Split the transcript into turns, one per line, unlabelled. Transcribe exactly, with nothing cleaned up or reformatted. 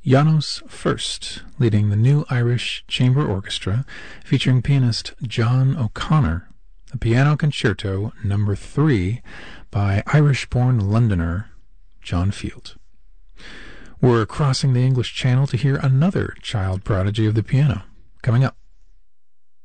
Janos First, leading the New Irish Chamber Orchestra, featuring pianist John O'Connor, a piano concerto number three by Irish-born Londoner John Field. We're crossing the English Channel to hear another child prodigy of the piano, coming up.